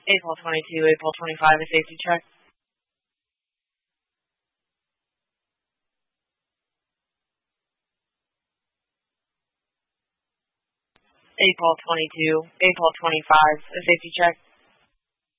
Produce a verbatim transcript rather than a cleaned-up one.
April twenty-two, April twenty-five, a safety check. April twenty-two, April twenty-five, a safety check.